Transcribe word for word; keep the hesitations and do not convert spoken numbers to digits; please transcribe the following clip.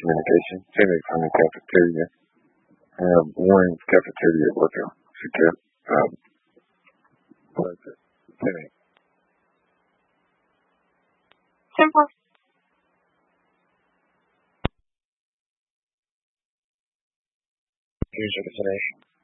communication. Timmy from the cafeteria. I have one cafeteria worker. She kept, um, what is it? Timmy. Simple. Here's your today.